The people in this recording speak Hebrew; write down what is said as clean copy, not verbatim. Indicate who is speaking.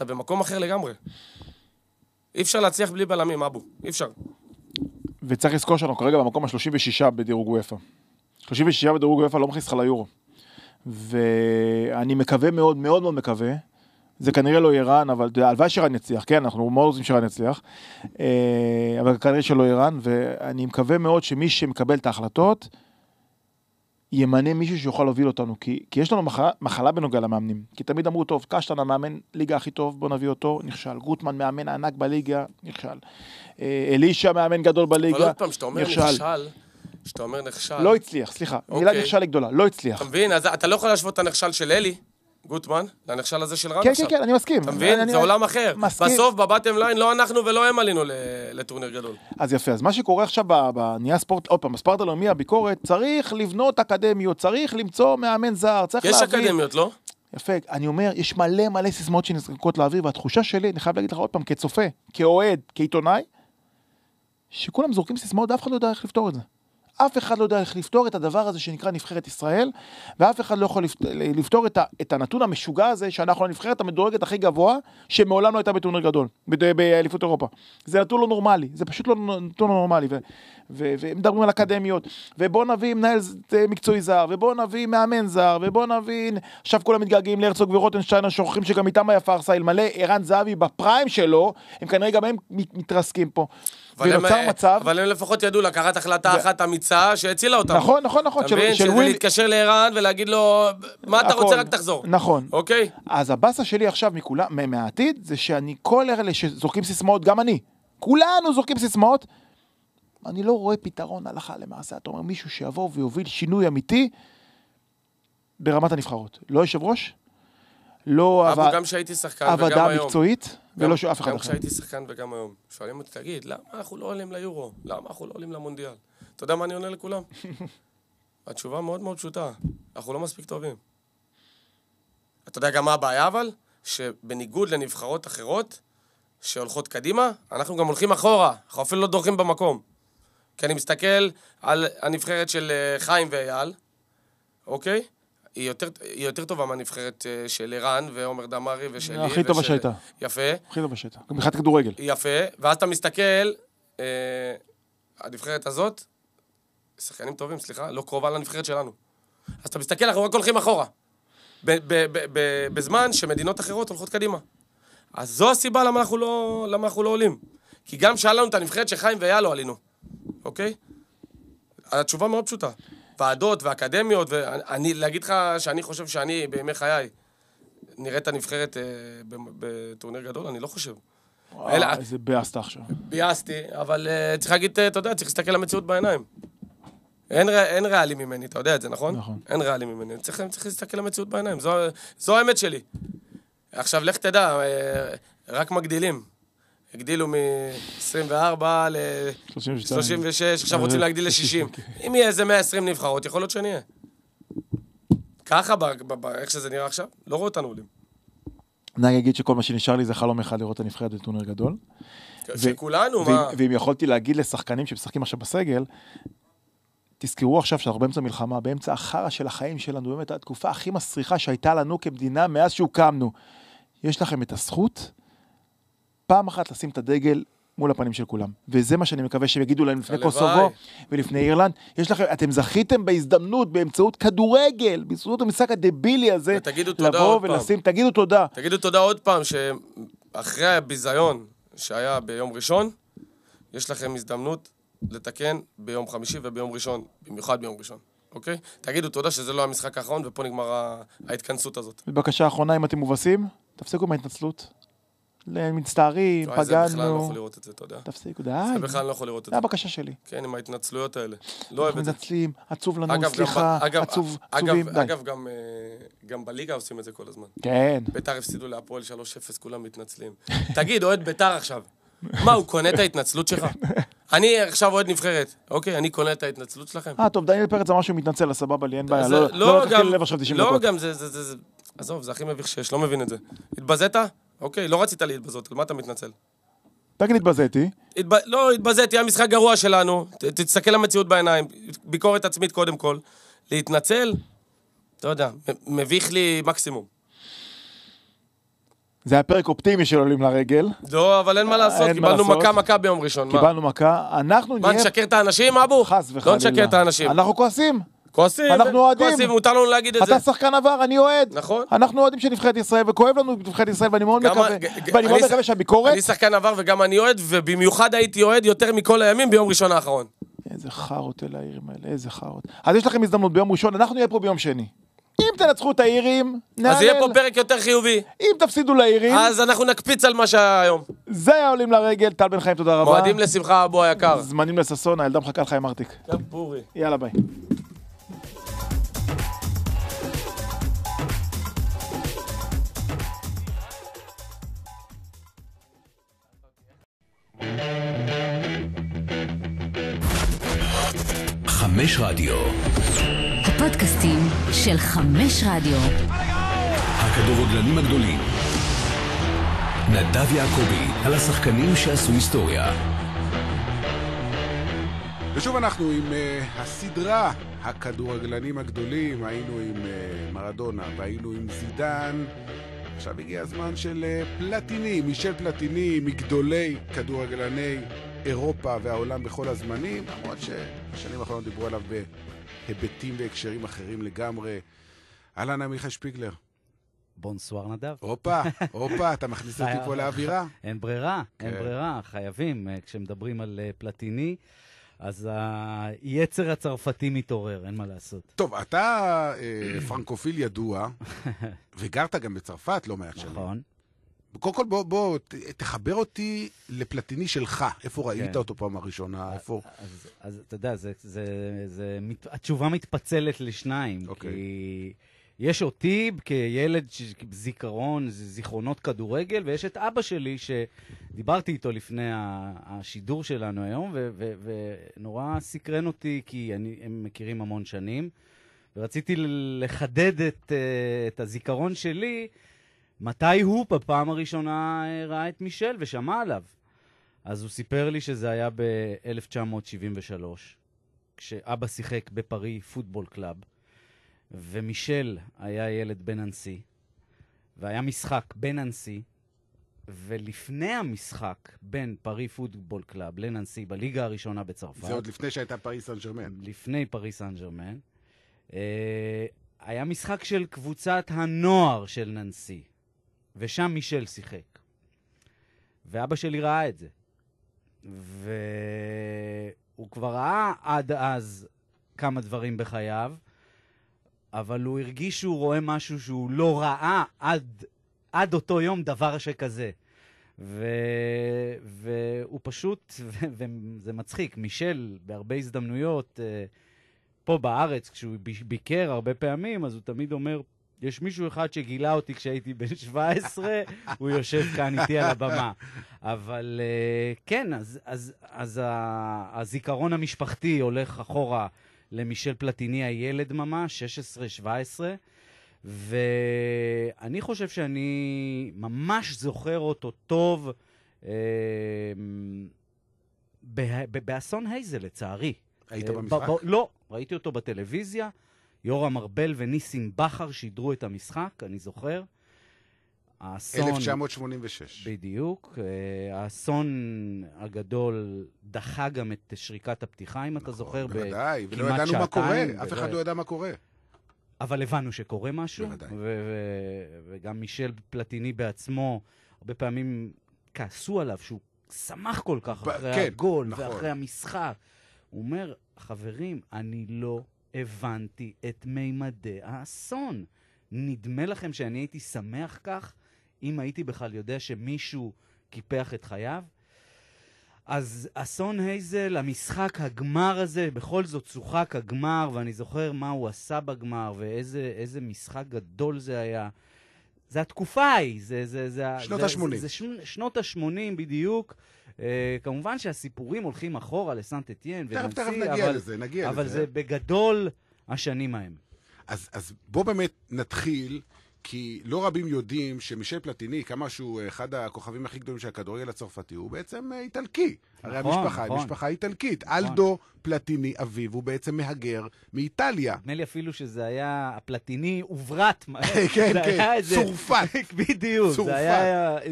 Speaker 1: אתה במקום אחר לגמרי. אי אפשר להצליח בלי בלמים, אבו. אי אפשר.
Speaker 2: וצריך לזכור שאנחנו כרגע במקום ה-36 בדירוג וופא. 36 בדירוג וופא לא מכניס לך ליורו. ואני מקווה מאוד, מאוד מאוד מקווה, זה כנראה לא איראן, אבל הלוואי שאיראן יצליח, כן, אנחנו מאוד רוצים שאיראן יצליח, אבל כנראה שלא איראן, ואני מקווה מאוד שמי שמקבל את ההחלטות, ימנה מישהו שיוכל להוביל אותנו, כי יש לנו מחלה בנוגע למאמנים, כי תמיד אמרו, טוב, קשטן המאמן ליגה הכי טוב, בוא נביא אותו, נכשל, גוטמן מאמן ענק בליגה, נכשל, אלישה מאמן גדול בליגה,
Speaker 1: אבל עוד פעם, שאתה אומר נכשל,
Speaker 2: לא הצליח, סליחה, מילה נכשל היא גדולה, לא הצליח.
Speaker 1: אתה מבין, אז אתה לא יכול להשוות את הנכשל של אלי, גוטמן, לנכשל הזה של רן עכשיו.
Speaker 2: כן, אני מסכים.
Speaker 1: אתה מבין? זה עולם אחר. בסוף, בבטם ליין, לא אנחנו ולא הם עלינו לטורניר גדול.
Speaker 2: אז יפה, אז מה שקורה עכשיו בנהיה ספורט, עוד פעם, בספורט הלאומי, הביקורת, צריך לבנות אקדמיות, צריך למצוא מאמן זר, צריך להביא.
Speaker 1: יש אקדמיות, לא?
Speaker 2: יפה, אני אומר, יש מלא סיסמאות שנזרקות לאוויר, והתחושה שלי, אני חייב להגיד לך עוד פעם, כצופה, כאוהד, כעיתונאי, שכולם זורקים סיסמאות, אף אחד לא יודע איך לפתור את זה. אף אחד לא יודע איך לפתור את הדבר הזה שנקרא נבחרת ישראל, ואף אחד לא יכול לפתור את הנתון המשוגע הזה, שאנחנו הנבחרת המדורגת הכי גבוה, שמעולם לא הייתה בטורניר גדול, באליפות אירופה. זה נתון לא נורמלי, זה פשוט לא נתון לא נורמלי, ומדברים על אקדמיות, ובוא נביא מנהל מקצועי זר, ובוא נביא מאמן זר, ובוא נביא, עכשיו כולם מתגעגעים להרצוג ורוטנשטיין, השוכחים שגם איתם היה פרסה, אלמלא ערן זהבי בפריים שלו, הם כנראה גם הם מתרסקים פה.
Speaker 1: אבל הם לפחות ידעו לקחת החלטה אחת אמיצה שהצילה אותם.
Speaker 2: נכון.
Speaker 1: שזה להתקשר לערן ולהגיד לו, מה אתה רוצה רק תחזור.
Speaker 2: נכון.
Speaker 1: אוקיי?
Speaker 2: אז הבאסה שלי עכשיו מהעתיד, זה שאני כל אלה שזורקים סיסמאות, גם אני, כולנו זורקים סיסמאות, אני לא רואה פתרון הלכה למעשה. אתה אומר, מישהו שיבוא ויוביל שינוי אמיתי ברמת הנבחרות. לא יושב ראש, לא
Speaker 1: גם שהייתי שחקן וגם
Speaker 2: עבודה
Speaker 1: היום.
Speaker 2: מקצועית, ולא שאף אחד אחר.
Speaker 1: גם כשהייתי שחקן וגם היום. שואלים אותי, תגיד, למה אנחנו לא עולים ליורו? למה אנחנו לא עולים למונדיאל? אתה יודע מה אני עונה לכולם? התשובה מאוד מאוד פשוטה. אנחנו לא מספיק טובים. אתה יודע גם מה הבעיה אבל? שבניגוד לנבחרות אחרות שהולכות קדימה, אנחנו גם הולכים אחורה. אנחנו אפילו לא דורכים במקום. כי אני מסתכל על הנבחרת של חיים ואייל, אוקיי? היא יותר טובה מהנבחרת של ערן ועומר דמרי ושלי.
Speaker 2: הכי טובה שהייתה.
Speaker 1: יפה.
Speaker 2: הכי טובה שהייתה. גם מבחינת כדורגל.
Speaker 1: יפה. ואז אתה מסתכל, הנבחרת הזאת, שחקנים טובים, סליחה, לא קרובה לנבחרת שלנו. אז אתה מסתכל, אנחנו רק הולכים אחורה. בזמן שמדינות אחרות הולכות קדימה. אז זו הסיבה למה אנחנו לא עולים. כי גם שהיה לנו את הנבחרת שחיים ואייל לא עלינו. אוקיי? התשובה מאוד פשוטה. ועדות ואקדמיות, ואני, להגיד לך שאני חושב שאני בימי חיי נראה את הנבחרת בטורניר גדול, אני לא חושב.
Speaker 2: איזה ביאסת עכשיו.
Speaker 1: ביאסתי, אבל צריך להגיד, אתה יודע, צריך להסתכל למציאות בעיניים. אין ריאלי ממני, אתה יודע את זה, נכון?
Speaker 2: נכון.
Speaker 1: אין ריאלי ממני, צריך להסתכל למציאות בעיניים, זו האמת שלי. עכשיו, לך תדע, רק מגדילים. הגדילו מ-24 ל-36, עכשיו רוצים להגדיל ל-60. אם יהיה איזה 120 נבחרות, יכול להיות שנהיה. ככה, איך שזה נראה עכשיו, לא רואה אותנו עולים.
Speaker 2: אני אגיד שכל מה שנשאר לי זה חלום אחד לראות את הנבחרת בטורניר גדול.
Speaker 1: שכולנו, מה?
Speaker 2: ואם יכולתי להגיד לשחקנים שמשחקים עכשיו בסגל, תזכרו עכשיו שאנחנו באמצע מלחמה, באמצע החרא של החיים שלנו, באמת התקופה הכי מסריחה שהייתה לנו כמדינה מאז שהוקמנו. יש לכם את הזכות פעם אחת לשים את הדגל מול הפנים של כולם. וזה מה שאני מקווה שהם יגידו להם לפני קוסובו ולפני אירלנד. יש לכם, אתם זכיתם בהזדמנות באמצעות כדורגל, באמצעות המשחק הדבילי הזה, לבוא ולשים, תגידו תודה.
Speaker 1: תגידו תודה עוד פעם, שאחרי הביזיון שהיה ביום ראשון, יש לכם הזדמנות לתקן ביום חמישי וביום ראשון, במיוחד ביום ראשון. אוקיי? תגידו תודה שזה לא המשחק האחרון, ופה נגמר ההתכנסות הזאת.
Speaker 2: בבקשה האחרונה, אם אתם מובסים, תפסיקו מההתנצלות. מצטערים, פגענו. זה
Speaker 1: בכלל לא יכול לראות את זה, אתה יודע.
Speaker 2: תפסיקו, די.
Speaker 1: זה בכלל לא יכול לראות את זה.
Speaker 2: זה הבקשה שלי.
Speaker 1: כן, עם ההתנצלויות האלה. לא אוהב את זה.
Speaker 2: מתנצלים, עצוב לנו, סליחה, עצובים, די.
Speaker 1: אגב, גם בליגה עושים את זה כל הזמן.
Speaker 2: כן.
Speaker 1: ביתר הפסידו להפועל 3-0, כולם מתנצלים. תגיד, אוהד ביתר עכשיו, מה, הוא קונה את ההתנצלות שלך? אני עכשיו אוהד נבחרת, אוקיי? אני קונה את ההתנצלות שלכם.
Speaker 2: טוב, דניאל פרץ אמר שהוא מתנצל, הסבבה לי, אין בעיה. לא תתחיל לב עכשיו 90 דקות.
Speaker 1: לא, גם זה, עזוב, זה הכי מביך שיש, לא מבין את זה. התבזית? אוקיי, לא רצית להתבזות, על מה אתה מתנצל?
Speaker 2: תגיד, התבזיתי.
Speaker 1: לא, התבזיתי, היה משחק גרוע שלנו, תסתכל למציאות בעיניים, ביקורת עצמית קודם כל. להתנצל, אתה יודע, מביך לי מקסימום.
Speaker 2: זה היה פרק אופטימי של עולים לרגל.
Speaker 1: לא, אבל אין מה לעשות, קיבלנו מכה ביום ראשון.
Speaker 2: קיבלנו מכה, אנחנו נהיה...
Speaker 1: מה, נשקר את האנשים, אבו?
Speaker 2: חס וחלילה.
Speaker 1: לא נשקר את האנשים.
Speaker 2: אנחנו כועסים.
Speaker 1: כועסים,
Speaker 2: אנחנו אוהדים.
Speaker 1: כועסים, מותר לנו להגיד את זה.
Speaker 2: אתה שחקן עבר, אני אוהד.
Speaker 1: נכון.
Speaker 2: אנחנו אוהדים של נבחרת ישראל, וכואב לנו נבחרת ישראל, ואני מאוד מקווה שהביקורת...
Speaker 1: אני שחקן עבר וגם אני אוהד, ובמיוחד הייתי אוהד יותר מכל הימים ביום ראשון האחרון.
Speaker 2: איזה חרות אל העירים האלה, איזה חרות. אז יש לכם הזדמנות ביום ראשון, אנחנו נהיה פה ביום שני. אם תנצחו את העירים,
Speaker 1: אז יהיה פה פרק יותר חיובי.
Speaker 2: אם תפסידו לעירים,
Speaker 1: אז אנחנו נקפיץ על מה שהיה היום.
Speaker 2: זה היה עולים לרגל, טל בן חיים, תודה רבה.
Speaker 1: מועדים לשמחה, אבו היקר.
Speaker 2: זמנים לששון, הילדה מחכה לך עם ארטיק.
Speaker 1: פורי.
Speaker 2: יאללה ביי.
Speaker 3: חמש רדיו.
Speaker 4: הפודקאסטים של 5 רדיו.
Speaker 3: הכדורגלנים הגדולים. נדב יעקבי על השחקנים שעשו היסטוריה.
Speaker 5: ושוב אנחנו עם הסדרה הכדורגלנים הגדולים. היינו עם מרדונה והיינו עם זידן. עכשיו הגיע הזמן של פלטיני, מישל פלטיני, מגדולי כדורגלני אירופה והעולם בכל הזמנים, למרות שבשנים האחרונות דיברו עליו בהיבטים והקשרים אחרים לגמרי. אהלן, עמיחי שפיגלר.
Speaker 6: בונסואר נדב.
Speaker 5: הופה, אתה מכניס אותי פה לאווירה.
Speaker 6: אין ברירה, חייבים. כשמדברים על פלטיני, אז היצר הצרפתי מתעורר, אין מה לעשות.
Speaker 5: טוב, אתה פרנקופיל ידוע, וגרת גם בצרפת לא מעט שנים.
Speaker 6: נכון.
Speaker 5: קודם כל בוא, תחבר אותי לפלטיני שלך. איפה ראית אותו פעם הראשונה? איפה?
Speaker 6: אז אתה יודע, התשובה מתפצלת לשניים. כי יש אותי כילד זיכרונות כדורגל, ויש את אבא שלי שדיברתי איתו לפני השידור שלנו היום, ונורא סקרן אותי כי הם מכירים המון שנים, ורציתי לחדד את הזיכרון שלי, מתי הוא בפעם הראשונה ראה את מישל ושמע עליו. אז הוא סיפר לי שזה היה ב-1973, כשאבא שיחק בפרי פוטבול קלאב, ומישל היה ילד בננסי, והיה משחק בננסי, ולפני המשחק בין פרי פוטבול קלאב לננסי בליגה הראשונה בצרפת,
Speaker 5: זה עוד לפני שהייתה פרי סן ז'רמן.
Speaker 6: לפני פרי סן ז'רמן, היה משחק של קבוצת הנוער של ננסי, ושם מישל שיחק. ואבא שלי ראה את זה. והוא כבר ראה עד אז כמה דברים בחייו, אבל הוא הרגיש שהוא רואה משהו שהוא לא ראה עד אותו יום דבר שכזה. והוא פשוט, וזה מצחיק, מישל בהרבה הזדמנויות, פה בארץ, כשהוא ביקר הרבה פעמים, אז הוא תמיד אומר, יש מישהו אחד שגילה אותי כשהייתי בן 17, הוא יושב כאן איתי על הבמה. אבל כן, אז הזיכרון המשפחתי הולך אחורה למישל פלטיני הילד ממש, 16-17, ואני חושב שאני ממש זוכר אותו טוב באסון הייזל, לצערי.
Speaker 5: היית במשחק?
Speaker 6: לא, ראיתי אותו בטלוויזיה, יורם ארבל וניסים בחר שידרו את המשחק, אני זוכר.
Speaker 5: 1986.
Speaker 6: בדיוק. האסון הגדול דחה גם את שריקת הפתיחה, אם אתה זוכר,
Speaker 5: בוודאי, ולא ידענו מה קורה, אף אחד לא ידע מה קורה.
Speaker 6: אבל הבנו שקורה משהו,
Speaker 5: בוודאי.
Speaker 6: וגם מישל פלטיני בעצמו, הרבה פעמים כעסו עליו שהוא שמח כל כך אחרי הגול ואחרי המשחק. הוא אומר, חברים, אני לא הבנתי את מימדי האסון. נדמה לכם שאני הייתי שמח כך, אם הייתי בכלל יודע שמישהו קיפח את חייו? אז אסון הייזל, המשחק הגמר הזה, בכל זאת שוחק הגמר, ואני זוכר מה הוא עשה בגמר, ואיזה משחק גדול זה היה. זה התקופה היא,
Speaker 5: שנות ה-80.
Speaker 6: זה שנות ה-80 בדיוק. כמובן שהסיפורים הולכים אחורה לסנט אתיין
Speaker 5: תכף נגיע לזה,
Speaker 6: אבל זה בגדול השנים ההם.
Speaker 5: אז בוא באמת נתחיל כי לא רבים יודעים שמישל פלטיני, כמה שהוא אחד הכוכבים הכי גדולים של הכדורגל הצרפתי, הוא בעצם איטלקי. הרי המשפחה היא משפחה איטלקית. אלדו פלטיני, אביו, הוא בעצם מהגר מאיטליה.
Speaker 6: נדמה לי אפילו שזה היה הפלטיני וברט.
Speaker 5: כן, כן, צורפת.
Speaker 6: בדיוק. זה היה